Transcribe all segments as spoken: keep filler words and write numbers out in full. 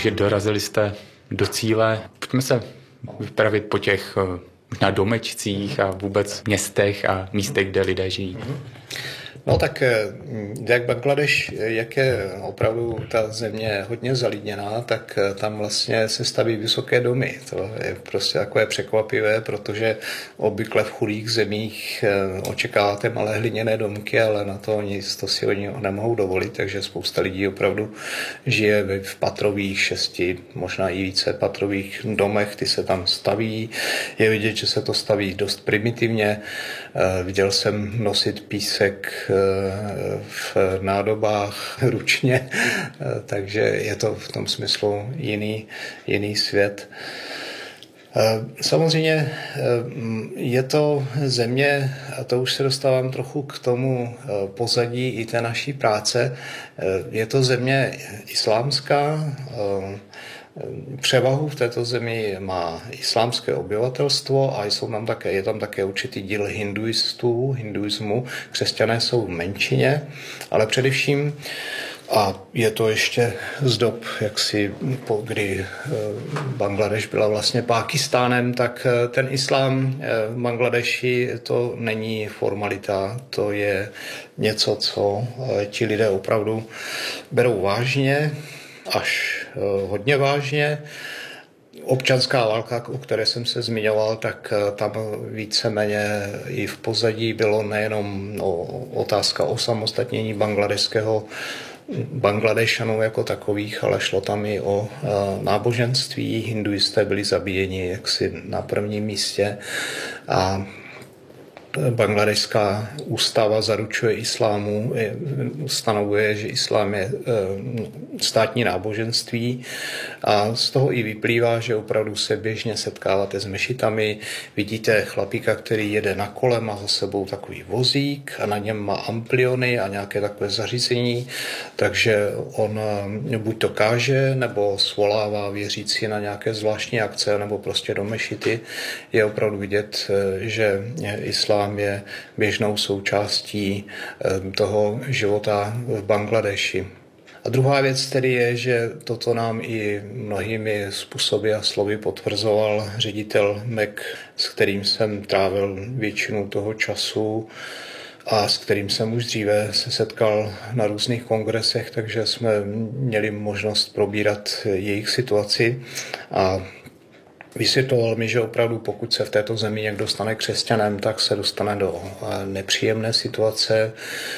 Takže dorazili jste do cíle. Pojďme se vypravit po těch možná domečcích a vůbec městech a místech, kde lidé žijí. No tak jak Bangladeš, jak je opravdu ta země hodně zalidněná, tak tam vlastně se staví vysoké domy. To je prostě takové překvapivé, protože obvykle v chudých zemích očekáváte malé hliněné domky, ale na to nic, to si oni nemohou dovolit, takže spousta lidí opravdu žije v patrových, šesti, možná i více patrových domech, ty se tam staví. Je vidět, že se to staví dost primitivně. Viděl jsem nosit písek v nádobách ručně, takže je to v tom smyslu jiný, jiný svět. Samozřejmě je to země, a to už se dostávám trochu k tomu pozadí i té naší práce, je to země islámská. Převahu v této zemi má islámské obyvatelstvo a jsou tam také, je tam také určitý díl hinduistů, hinduismu. Křesťané jsou v menšině, ale především, a je to ještě z dob, jaksi, kdy Bangladeš byla vlastně Pákistánem, tak ten islám v Bangladeši to není formalita, to je něco, co ti lidé opravdu berou vážně, až hodně vážně. Občanská válka, o které jsem se zmiňoval, tak tam víceméně i v pozadí bylo nejenom no, otázka osamostatnění bangladešského Bangladešanů jako takových, ale šlo tam i o náboženství. Hinduisté byli zabíjeni jaksi na prvním místě a Bangladešská ústava zaručuje islámu, stanovuje, že islám je státní náboženství a z toho i vyplývá, že opravdu se běžně setkáváte s mešitami. Vidíte chlapíka, který jede na kole, má za sebou takový vozík a na něm má ampliony a nějaké takové zařízení, takže on buď to káže, nebo svolává věřící na nějaké zvláštní akce, nebo prostě do mešity. Je opravdu vidět, že islám je běžnou součástí toho života v Bangladeši. A druhá věc tedy je, že toto nám i mnohými způsoby a slovy potvrzoval ředitel M E C, s kterým jsem trávil většinu toho času a s kterým jsem už dříve se setkal na různých kongresech, takže jsme měli možnost probírat jejich situaci a vysvětloval mi, že opravdu pokud se v této zemi někdo stane křesťanem, tak se dostane do nepříjemné situace.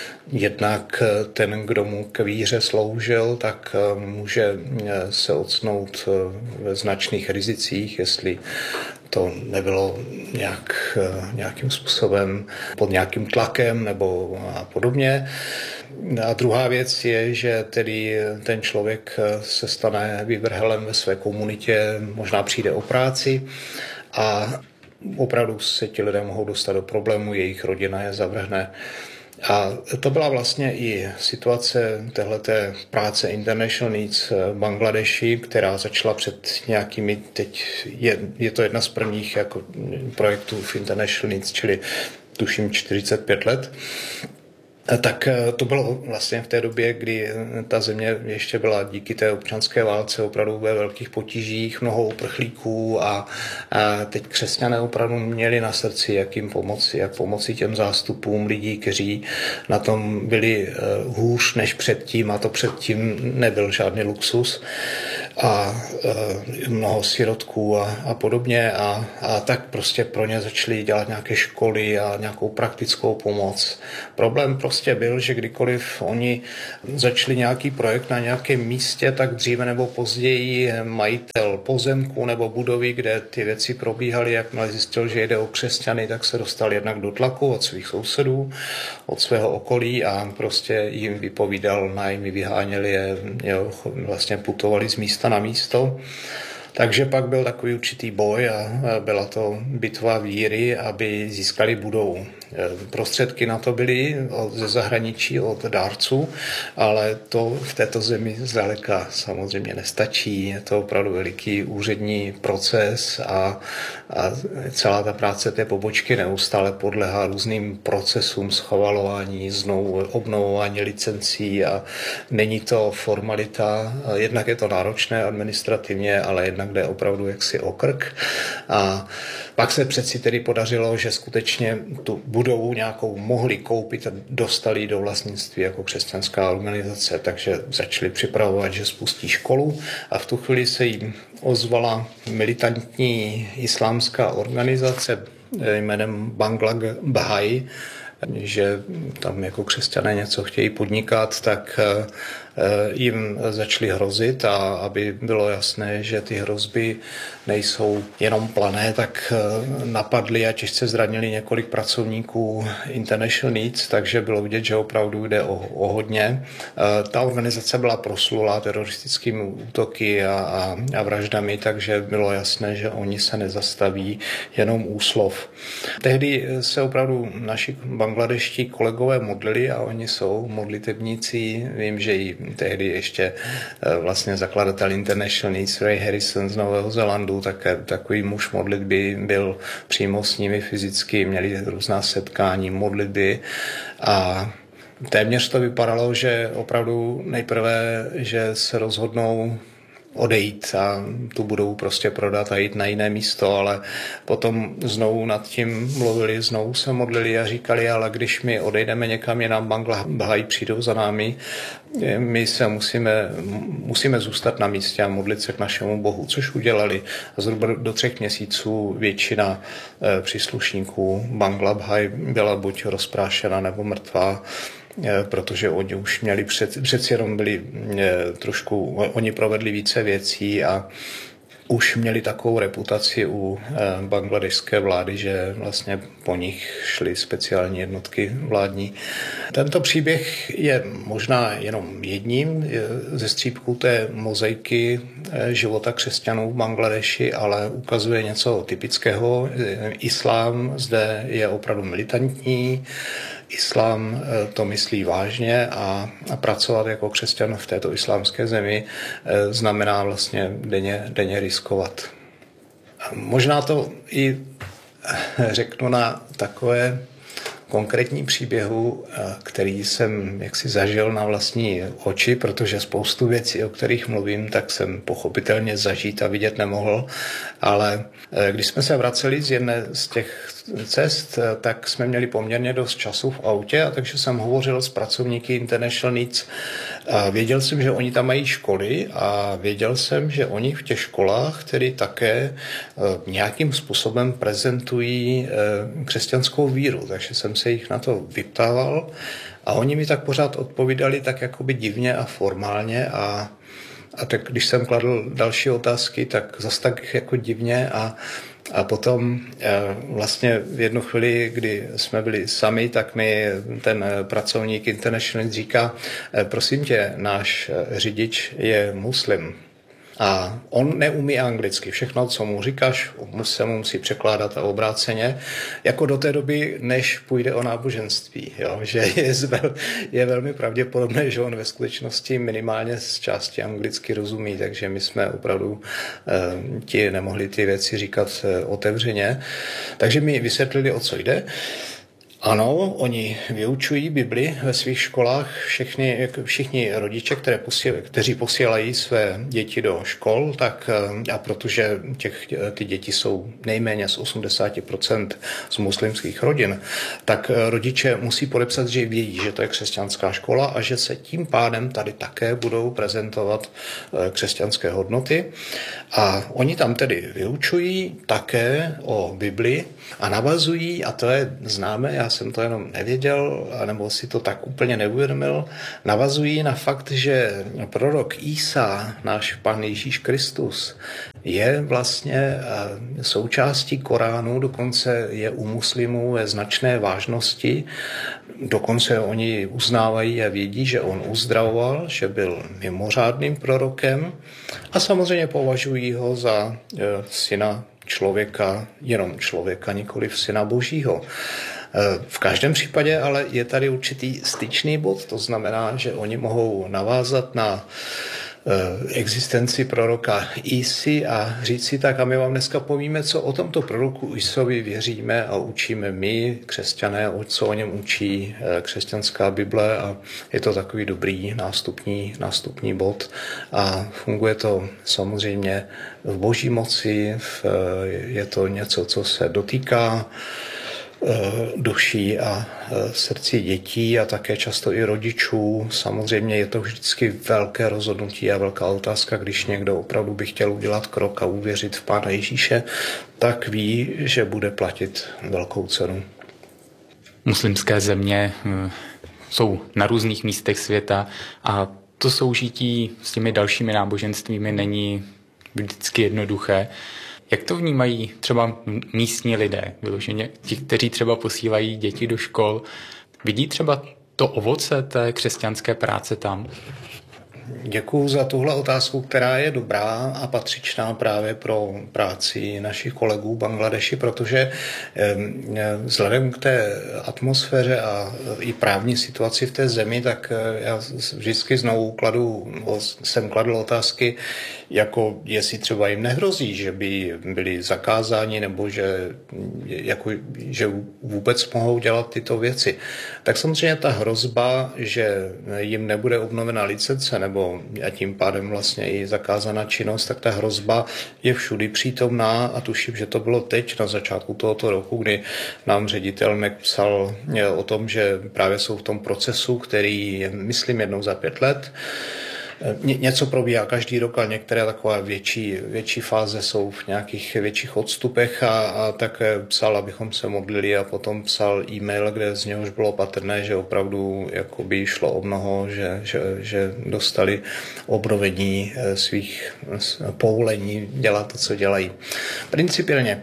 Jednak ten, kdo mu k víře sloužil, tak může se octnout ve značných rizicích, jestli to nebylo nějak, nějakým způsobem pod nějakým tlakem nebo a podobně. A druhá věc je, že tedy ten člověk se stane vyvrhelem ve své komunitě, možná přijde o práci a opravdu se ti lidé mohou dostat do problému, jejich rodina je zavrhne. A to byla vlastně i situace téhleté práce International Needs v Bangladeši, která začala před nějakými, teď je, je to jedna z prvních jako projektů v International Needs, čili tuším čtyřicet pět let. Tak to bylo vlastně v té době, kdy ta země ještě byla díky té občanské válce opravdu ve velkých potížích, mnoho uprchlíků a, a teď křesťané opravdu měli na srdci, jak jim pomoci, jak pomoci těm zástupům lidí, kteří na tom byli hůř než předtím a to předtím nebyl žádný luxus a e, mnoho sirotků a, a podobně a, a tak prostě pro ně začali dělat nějaké školy a nějakou praktickou pomoc. Problém prostě byl, že kdykoliv oni začali nějaký projekt na nějakém místě, tak dříve nebo později majitel pozemku nebo budovy, kde ty věci probíhaly, jakmile zjistil, že jde o křesťany, tak se dostal jednak do tlaku od svých sousedů, od svého okolí a prostě jim vypovídal nájmy, vyháněli je, jo, vlastně putovali z místa na místo. Takže pak byl takový určitý boj a byla to bitva víry, aby získali budovu. Prostředky na to byly ze zahraničí od dárců, ale to v této zemi zdaleka samozřejmě nestačí. Je to opravdu veliký úřední proces a, a celá ta práce té pobočky neustále podléhá různým procesům schvalování, znovu obnovování licencí a není to formalita. Jednak je to náročné administrativně, ale jednak jde opravdu jaksi o krk. A pak se přeci tedy podařilo, že skutečně tu budovu nějakou mohli koupit a dostali do vlastnictví jako křesťanská organizace, takže začali připravovat, že spustí školu a v tu chvíli se jim ozvala militantní islámská organizace jménem Bangla Bahai, že tam jako křesťané něco chtějí podnikat, tak jim začaly hrozit a aby bylo jasné, že ty hrozby nejsou jenom plané, tak napadli a těžce zranili několik pracovníků International Needs, takže bylo vidět, že opravdu jde o, o hodně. Ta organizace byla proslulá teroristickými útoky a, a, a vraždami, takže bylo jasné, že oni se nezastaví jenom u slov. Tehdy se opravdu naši bangladeští kolegové modlili a oni jsou modlitebníci. Vím, že i tehdy ještě vlastně zakladatel International Needs Ray Harrison z Nového Zélandu, také takový muž modlitby, byl přímo s nimi fyzicky, měli různá setkání, modlitby a téměř to vypadalo, že opravdu nejprve, že se rozhodnou odejít a tu budou prostě prodat a jít na jiné místo, ale potom znovu nad tím mluvili, znovu se modlili a říkali, ale když my odejdeme někam jinam, Bangla Bahai přijdou za námi, my se musíme, musíme zůstat na místě a modlit se k našemu Bohu, což udělali. A zhruba do třech měsíců většina příslušníků Bangla Bahai byla buď rozprášena nebo mrtvá, protože oni už měli před, přeci jenom byli trošku, oni provedli více věcí a už měli takovou reputaci u bangladešské vlády, že vlastně po nich šly speciální jednotky vládní. Tento příběh je možná jenom jedním ze střípků té mozaiky života křesťanů v Bangladeši, ale ukazuje něco typického. Islám zde je opravdu militantní, Islám to myslí vážně a, a pracovat jako křesťan v této islámské zemi znamená vlastně denně, denně riskovat. Možná to i řeknu na takové konkrétní příběhu, který jsem jaksi zažil na vlastní oči, protože spoustu věcí, o kterých mluvím, tak jsem pochopitelně zažít a vidět nemohl, ale když jsme se vraceli z jedné z těch cest, tak jsme měli poměrně dost času v autě, a takže jsem hovořil s pracovníky International Needs. A věděl jsem, že oni tam mají školy a věděl jsem, že oni v těch školách tedy také nějakým způsobem prezentují křesťanskou víru, takže jsem se jich na to vyptával a oni mi tak pořád odpovídali tak jakoby divně a formálně a A tak když jsem kladl další otázky, tak zase tak jako divně a, a potom vlastně v jednu chvíli, kdy jsme byli sami, tak mi ten pracovník International říká, prosím tě, náš řidič je muslim. A on neumí anglicky. Všechno, co mu říkáš, se mu musí překládat a obráceně. Jako do té doby, než půjde o náboženství. Jo? Že je, zvel, je velmi pravděpodobné, že on ve skutečnosti minimálně z části anglicky rozumí. Takže my jsme opravdu eh, ti nemohli ty věci říkat eh, otevřeně. Takže mi vysvětlili, o co jde. Ano, oni vyučují Bibli ve svých školách, všichni, všichni rodiče, které posílají, kteří posílají své děti do škol, tak a protože těch, ty děti jsou nejméně z osmdesát procent z muslimských rodin, tak rodiče musí podepsat, že vědí, že to je křesťanská škola a že se tím pádem tady také budou prezentovat křesťanské hodnoty. A oni tam tedy vyučují také o Bibli a navazují, a to je známé, já já jsem to jenom nevěděl, nebo si to tak úplně neuvědomil, navazují na fakt, že prorok Ísa, náš Pán Ježíš Kristus, je vlastně součástí Koránu, dokonce je u muslimů ve značné vážnosti, dokonce oni uznávají a vědí, že on uzdravoval, že byl mimořádným prorokem a samozřejmě považují ho za syna člověka, jenom člověka, nikoliv syna Božího. V každém případě ale je tady určitý styčný bod, to znamená, že oni mohou navázat na existenci proroka Ísy a říct si tak, a my vám dneska povíme, co o tomto proroku Ísovi věříme a učíme my, křesťané, co o něm učí křesťanská Bible, a je to takový dobrý nástupní, nástupní bod a funguje to samozřejmě v Boží moci, v, je to něco, co se dotýká duší a srdci dětí a také často i rodičů. Samozřejmě je to vždycky velké rozhodnutí a velká otázka, když někdo opravdu by chtěl udělat krok a uvěřit v Pána Ježíše, tak ví, že bude platit velkou cenu. Muslimské země jsou na různých místech světa a to soužití s těmi dalšími náboženstvími není vždycky jednoduché. Jak to vnímají třeba místní lidé, vyloženě ti, kteří třeba posílají děti do škol? Vidí třeba to ovoce té křesťanské práce tam? Děkuju za tuhle otázku, která je dobrá a patřičná právě pro práci našich kolegů v Bangladeši, protože vzhledem k té atmosféře a i právní situaci v té zemi, tak já vždycky znovu kladu, jsem kladl otázky, jako jestli třeba jim nehrozí, že by byli zakázáni nebo že, jako, že vůbec mohou dělat tyto věci. Tak samozřejmě ta hrozba, že jim nebude obnovena licence nebo a tím pádem vlastně i zakázaná činnost, tak ta hrozba je všudy přítomná a tuším, že to bylo teď na začátku tohoto roku, kdy nám ředitel Mac psal o tom, že právě jsou v tom procesu, který je, myslím, jednou za pět let. Něco probíhá každý rok, ale některé takové větší, větší fáze jsou v nějakých větších odstupech a, a tak psal, abychom se modlili a potom psal e-mail, kde z něhož bylo patrné, že opravdu jakoby šlo o mnoho, že, že, že dostali obnovení svých povolení dělat to, co dělají. Principiálně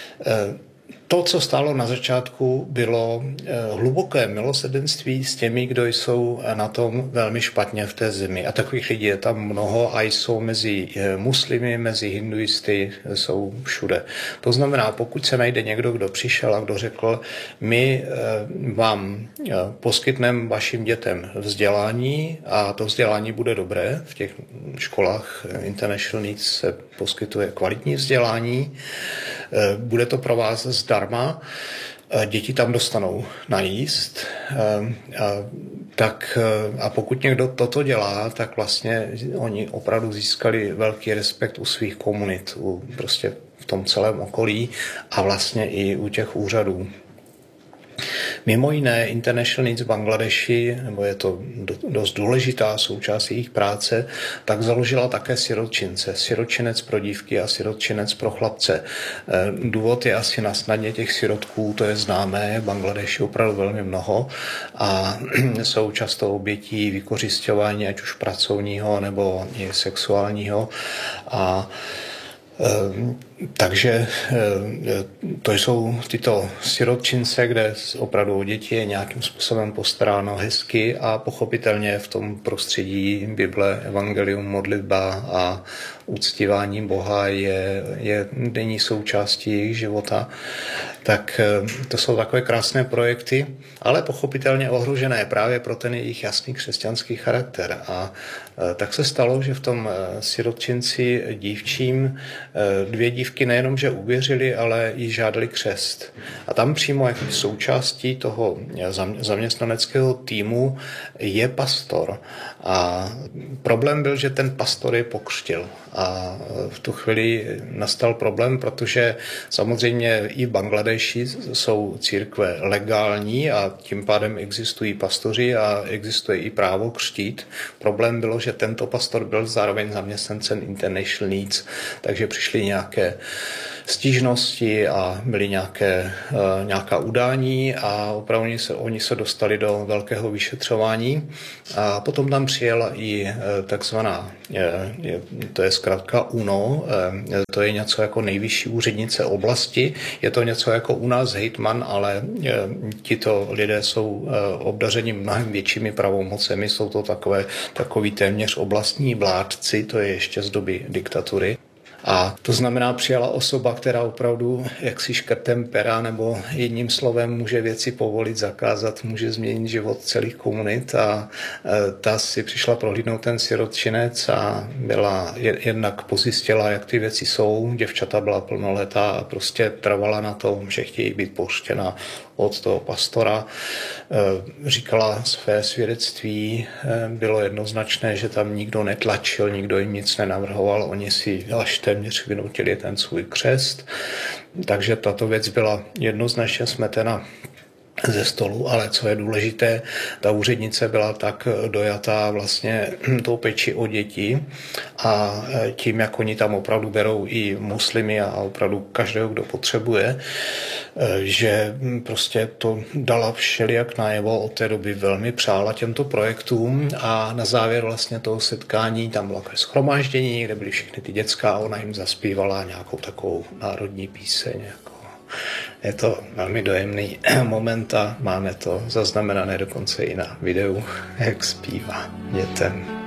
to, co stálo na začátku, bylo hluboké milosrdenství s těmi, kdo jsou na tom velmi špatně v té zemi. A takových lidí je tam mnoho a jsou mezi muslimy, mezi hinduisty, jsou všude. To znamená, pokud se najde někdo, kdo přišel a kdo řekl, my vám poskytneme vašim dětem vzdělání a to vzdělání bude dobré. V těch školách International Needs se poskytuje kvalitní vzdělání. Bude to pro vás zdarma, děti tam dostanou najíst, tak a pokud někdo toto dělá, tak vlastně oni opravdu získali velký respekt u svých komunit, u, prostě v tom celém okolí a vlastně i u těch úřadů. Mimo jiné International Needs v Bangladeši, nebo je to dost důležitá součást jejich práce, tak založila také sirotčince. Sirotčinec pro dívky a sirotčinec pro chlapce. Důvod je asi na snadě těch sirotků, to je známé, v Bangladeši opravdu velmi mnoho a jsou často obětí vykořisťování, ať už pracovního nebo i sexuálního a takže to jsou tyto sirotčince, kde opravdu o děti je nějakým způsobem postaráno hezky a pochopitelně v tom prostředí Bible, evangelium, modlitba a uctívání Boha je, je denní součástí jejich života. Tak to jsou takové krásné projekty, ale pochopitelně ohrožené právě pro ten jejich jasný křesťanský charakter. A tak se stalo, že v tom sirotčinci dívčím dvě dívky nejenom, že uvěřili, ale i žádali křest. A tam přímo jako součástí toho zaměstnaneckého týmu je pastor. A problém byl, že ten pastor je pokřtil. A v tu chvíli nastal problém, protože samozřejmě i v Bangladeši jsou církve legální a tím pádem existují pastoři a existuje i právo křtít. Problém bylo, že tento pastor byl zároveň zaměstnancem International Needs, takže přišly nějaké stížnosti a byly nějaké, nějaká udání a opravdu oni se, oni se dostali do velkého vyšetřování. A potom tam přijela i takzvaná, to je zkrátka U N O, to je něco jako nejvyšší úřednice oblasti, je to něco jako u nás hejtman, ale tito lidé jsou obdařeni mnohem většími pravomocemi, jsou to takové, takový téměř oblastní vládci, to je ještě z doby diktatury. A to znamená, přijala osoba, která opravdu jaksi škrtem pera nebo jedním slovem může věci povolit, zakázat, může změnit život celých komunit a ta si přišla prohlídnout ten sirotčinec a byla jednak pozjistila, jak ty věci jsou, děvčata byla plnoletá a prostě trvala na tom, že chtějí být pouštěna od toho pastora. Říkala své svědectví, bylo jednoznačné, že tam nikdo netlačil, nikdo jim nic nenavrhoval, oni si až téměř vynutili ten svůj křest. Takže tato věc byla jednoznačně smetena ze stolu, ale co je důležité, ta úřednice byla tak dojatá vlastně tou péči o děti a tím, jak oni tam opravdu berou i muslimy a opravdu každého, kdo potřebuje, že prostě to dala všelijak najevo, od té doby velmi přála těmto projektům a na závěr vlastně toho setkání tam bylo takové shromáždění, kde byly všechny ty děcka a ona jim zaspívala nějakou takovou národní píseň. Jako. Je to velmi dojemný moment a máme to zaznamenané dokonce i na videu, jak zpívá dětem.